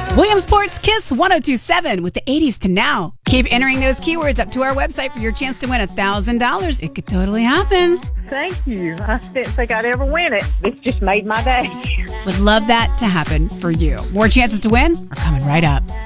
Williamsport's Kiss 1027 with the 80s to now. Keep entering those keywords up to our website for your chance to win $1,000. It could totally happen. Thank you. I didn't think I'd ever win it. This just made my day. Would love that to happen for you. More chances to win are coming right up.